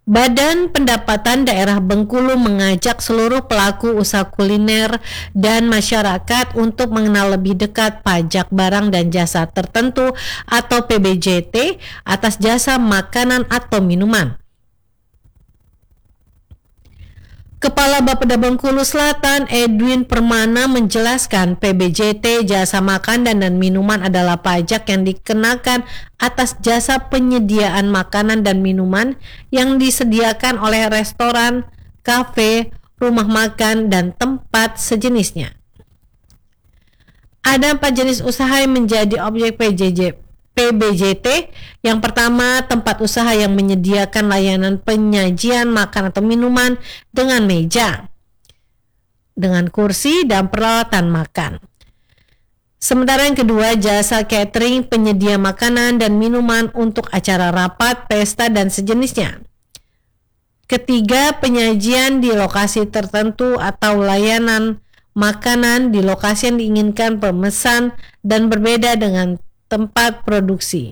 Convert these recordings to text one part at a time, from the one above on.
Badan Pendapatan Daerah Bengkulu mengajak seluruh pelaku usaha kuliner dan masyarakat untuk mengenal lebih dekat pajak barang dan jasa tertentu atau PBJT atas jasa makanan atau minuman. Kepala Bapeda Bengkulu Selatan Edwin Permana menjelaskan PBJT jasa makanan dan minuman adalah pajak yang dikenakan atas jasa penyediaan makanan dan minuman yang disediakan oleh restoran, kafe, rumah makan, dan tempat sejenisnya. Ada 4 jenis usaha yang menjadi objek PBJT. Yang pertama, tempat usaha yang menyediakan layanan penyajian makan atau minuman dengan meja, dengan kursi dan peralatan makan. Sementara yang kedua, jasa catering penyedia makanan dan minuman untuk acara rapat, pesta, dan sejenisnya. Ketiga, penyajian di lokasi tertentu atau layanan makanan di lokasi yang diinginkan pemesan dan berbeda dengan tempat produksi.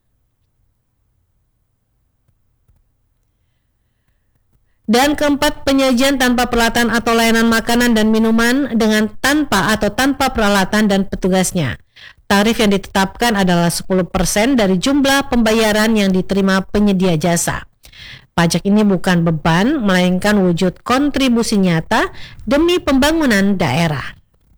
Dan keempat, penyajian tanpa peralatan atau layanan makanan dan minuman dengan tanpa peralatan dan petugasnya. Tarif yang ditetapkan adalah 10% dari jumlah pembayaran yang diterima penyedia jasa. Pajak ini bukan beban, melainkan wujud kontribusi nyata demi pembangunan daerah.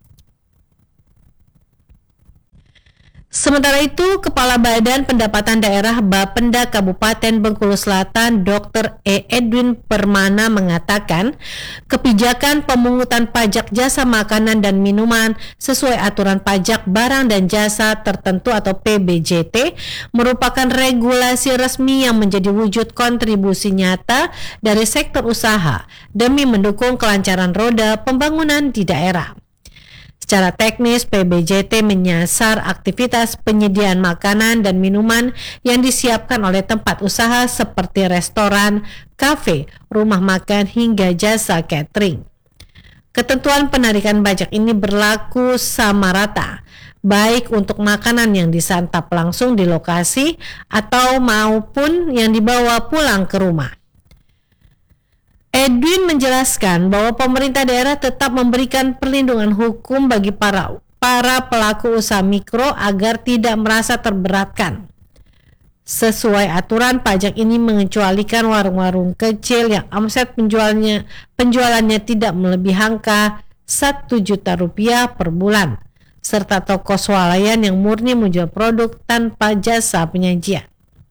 Sementara itu, Kepala Badan Pendapatan Daerah Bapenda Kabupaten Bengkulu Selatan Dr. Edwin Permana mengatakan, kebijakan pemungutan pajak jasa makanan dan minuman sesuai aturan pajak barang dan jasa tertentu atau PBJT merupakan regulasi resmi yang menjadi wujud kontribusi nyata dari sektor usaha demi mendukung kelancaran roda pembangunan di daerah. Secara teknis, PBJT menyasar aktivitas penyediaan makanan dan minuman yang disiapkan oleh tempat usaha seperti restoran, kafe, rumah makan, hingga jasa catering. Ketentuan penarikan pajak ini berlaku sama rata, baik untuk makanan yang disantap langsung di lokasi atau maupun yang dibawa pulang ke rumah. Edwin menjelaskan bahwa pemerintah daerah tetap memberikan perlindungan hukum bagi para pelaku usaha mikro agar tidak merasa terberatkan. Sesuai aturan, pajak ini mengecualikan warung-warung kecil yang omset penjualannya tidak melebihi angka 1 juta rupiah per bulan, serta toko swalayan yang murni menjual produk tanpa jasa penyajian.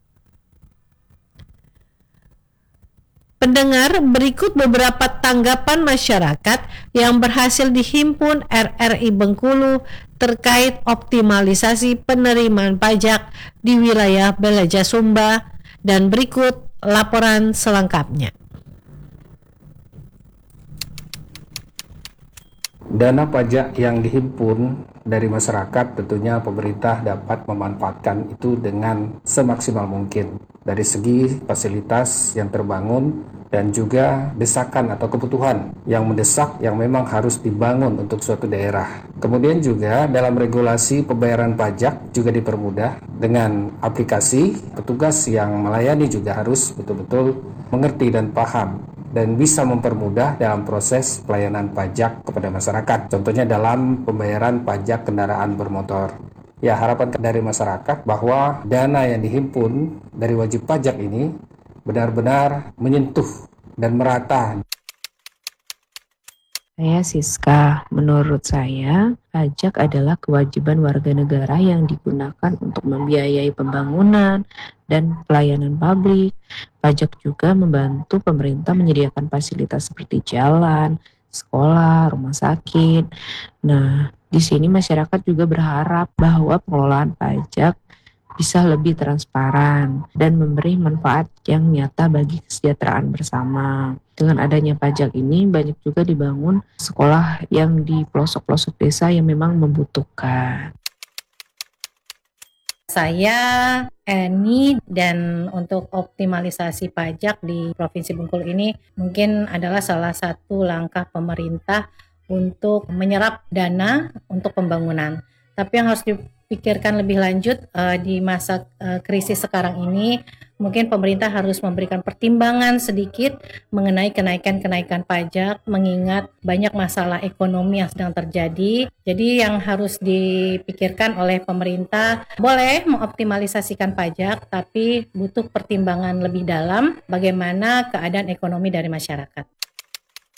Pendengar, berikut beberapa tanggapan masyarakat yang berhasil dihimpun RRI Bengkulu terkait optimalisasi penerimaan pajak di wilayah Belaja Sumba, dan berikut laporan selengkapnya. Dana pajak yang dihimpun dari masyarakat tentunya pemerintah dapat memanfaatkan itu dengan semaksimal mungkin dari segi fasilitas yang terbangun dan juga desakan atau kebutuhan yang mendesak yang memang harus dibangun untuk suatu daerah. Kemudian juga dalam regulasi pembayaran pajak juga dipermudah dengan aplikasi. Petugas yang melayani juga harus betul-betul mengerti dan paham dan bisa mempermudah dalam proses pelayanan pajak kepada masyarakat. Contohnya dalam pembayaran pajak kendaraan bermotor. Ya, harapan dari masyarakat bahwa dana yang dihimpun dari wajib pajak ini benar-benar menyentuh dan merata. Saya Siska, menurut saya pajak adalah kewajiban warga negara yang digunakan untuk membiayai pembangunan dan pelayanan publik. Pajak juga membantu pemerintah menyediakan fasilitas seperti jalan, sekolah, rumah sakit. Nah, di sini masyarakat juga berharap bahwa pengelolaan pajak bisa lebih transparan dan memberi manfaat yang nyata bagi kesejahteraan bersama. Dengan adanya pajak ini banyak juga dibangun sekolah yang di pelosok-pelosok desa yang memang membutuhkan. Saya Eni, dan untuk optimalisasi pajak di Provinsi Bengkulu ini mungkin adalah salah satu langkah pemerintah untuk menyerap dana untuk pembangunan. Tapi yang harus dipikirkan lebih lanjut di masa krisis sekarang ini, mungkin pemerintah harus memberikan pertimbangan sedikit mengenai kenaikan pajak, mengingat banyak masalah ekonomi yang sedang terjadi. Jadi yang harus dipikirkan oleh pemerintah, boleh mengoptimalisasikan pajak, tapi butuh pertimbangan lebih dalam bagaimana keadaan ekonomi dari masyarakat.